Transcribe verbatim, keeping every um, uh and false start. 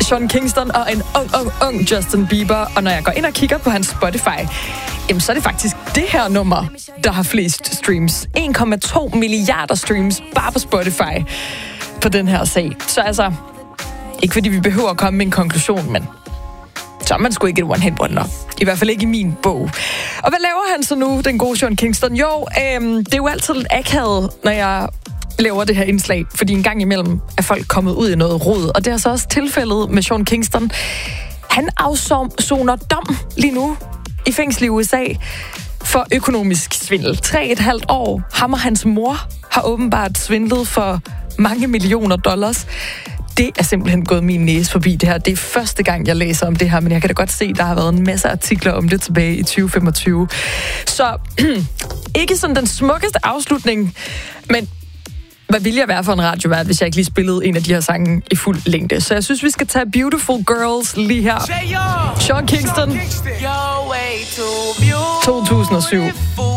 Sean Kingston og en ung, ung, ung Justin Bieber. Og når jeg går ind og kigger på hans Spotify, jamen så er det faktisk det her nummer, der har flest streams. en komma to milliarder streams bare på Spotify på den her sag. Så altså, ikke fordi vi behøver at komme med en konklusion, men så er man sgu ikke et one-hit wonder. I hvert fald ikke i min bog. Og hvad laver han så nu, den gode Sean Kingston? Jo, øhm, det er jo altid lidt akavet, når jeg laver det her indslag, fordi en gang imellem er folk kommet ud i noget rod, og det er så også tilfældet med Sean Kingston. Han afsoner dom lige nu i fængsel i U S A for økonomisk svindel. Tre et halvt år. Ham og hans mor har åbenbart svindlet for mange millioner dollars. Det er simpelthen gået min næse forbi det her. Det er første gang, jeg læser om det her, men jeg kan da godt se, at der har været en masse artikler om det tilbage i tyve femogtyve. Så ikke sådan den smukkeste afslutning, men hvad ville jeg være for en radiovært, hvis jeg ikke lige spillede en af de her sange i fuld længde? Så jeg synes, vi skal tage Beautiful Girls lige her. Sean Kingston. to tusind og syv.